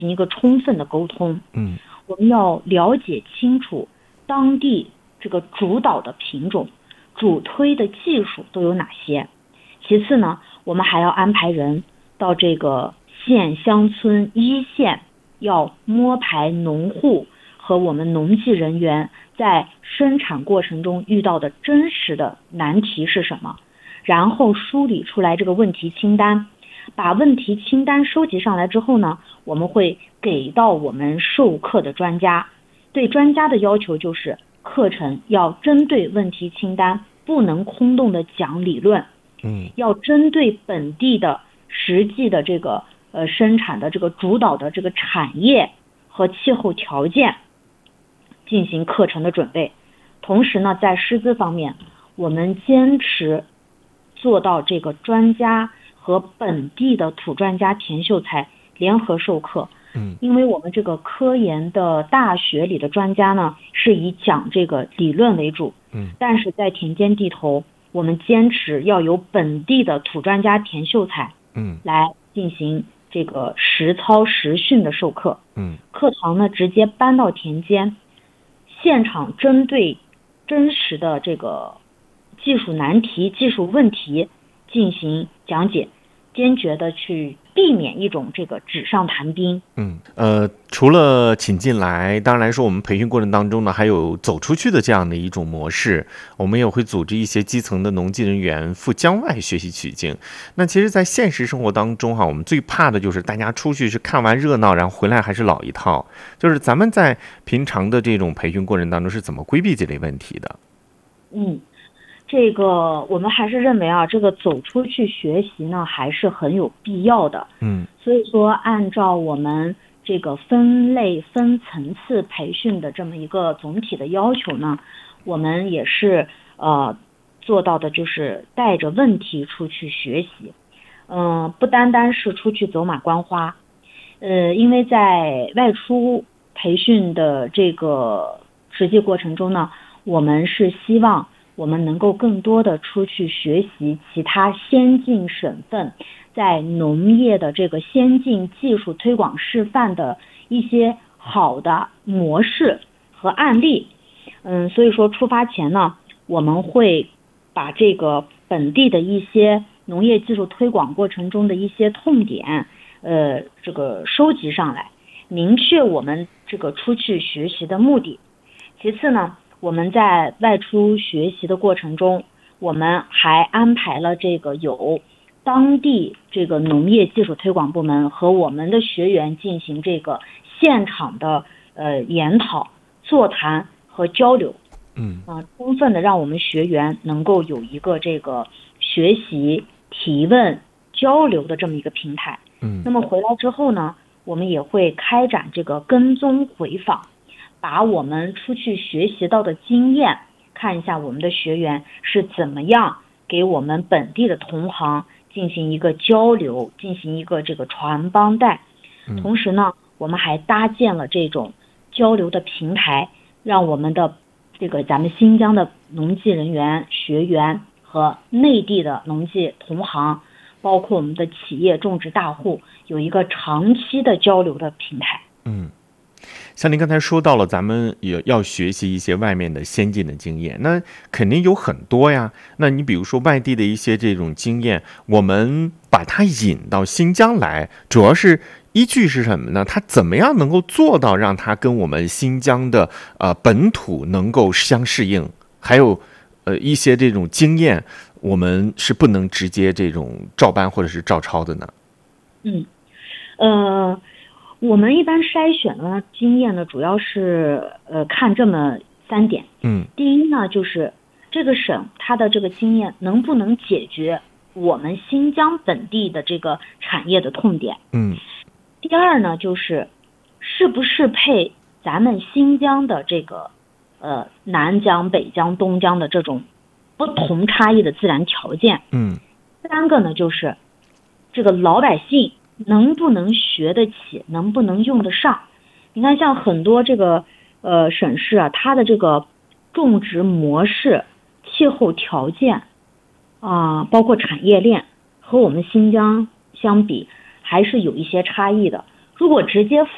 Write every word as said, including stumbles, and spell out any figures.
行一个充分的沟通。 嗯， 我们要了解清楚当地这个主导的品种、主推的技术都有哪些。其次呢，我们还要安排人到这个县乡村一线，要摸排农户和我们农技人员在生产过程中遇到的真实的难题是什么，然后梳理出来这个问题清单。把问题清单收集上来之后呢，我们会给到我们授课的专家。对专家的要求就是课程要针对问题清单，不能空洞的讲理论， 嗯， 要针对本地的实际的这个呃生产的这个主导的这个产业和气候条件进行课程的准备。同时呢，在师资方面，我们坚持做到这个专家和本地的土专家田秀才联合授课。 嗯， 因为我们这个科研的大学里的专家呢，是以讲这个理论为主， 嗯， 但是在田间地头，我们坚持要有本地的土专家田秀才， 嗯， 来进行这个实操实训的授课。 嗯， 课堂呢直接搬到田间，现场针对真实的这个技术难题、技术问题进行讲解，坚决的去避免一种这个纸上谈兵。 嗯，呃，除了请进来，当然来说，我们培训过程当中呢，还有走出去的这样的一种模式。我们也会组织一些基层的农技人员赴疆外学习取经。那其实，在现实生活当中哈，我们最怕的就是大家出去是看完热闹，然后回来还是老一套。就是咱们在平常的这种培训过程当中是怎么规避这类问题的？ 嗯。这个我们还是认为啊，这个走出去学习呢，还是很有必要的。 嗯， 所以说，按照我们这个分类分层次培训的这么一个总体的要求呢，我们也是呃做到的，就是带着问题出去学习。嗯、呃，不单单是出去走马观花，呃，因为在外出培训的这个实际过程中呢，我们是希望我们能够更多的出去学习其他先进省份在农业的这个先进技术推广示范的一些好的模式和案例。嗯，所以说出发前呢，我们会把这个本地的一些农业技术推广过程中的一些痛点，呃，这个收集上来，明确我们这个出去学习的目的。其次呢，我们在外出学习的过程中，我们还安排了这个有当地这个农业技术推广部门和我们的学员进行这个现场的呃研讨、座谈和交流。 嗯啊、呃，充分的让我们学员能够有一个这个学习、提问、交流的这么一个平台。 嗯， 那么回来之后呢，我们也会开展这个跟踪回访。把我们出去学习到的经验，看一下我们的学员是怎么样给我们本地的同行进行一个交流，进行一个这个传帮带。同时呢，我们还搭建了这种交流的平台，让我们的这个咱们新疆的农技人员、学员和内地的农技同行，包括我们的企业种植大户，有一个长期的交流的平台。 嗯。像您刚才说到了，咱们也要学习一些外面的先进的经验，那肯定有很多呀。那你比如说外地的一些这种经验，我们把它引到新疆来，主要是依据是什么呢？它怎么样能够做到让它跟我们新疆的呃本土能够相适应？还有呃一些这种经验，我们是不能直接这种照搬或者是照抄的呢？ 嗯，呃。我们一般筛选的经验呢，主要是呃看这么三点。 嗯， 第一呢，就是这个省它的这个经验能不能解决我们新疆本地的这个产业的痛点。 嗯， 第二呢，就是适不适配咱们新疆的这个呃南疆、北疆、东疆的这种不同差异的自然条件。 嗯， 三个呢，就是这个老百姓能不能学得起，能不能用得上？你看，像很多这个呃省市啊，它的这个种植模式、气候条件啊、呃，包括产业链，和我们新疆相比，还是有一些差异的。如果直接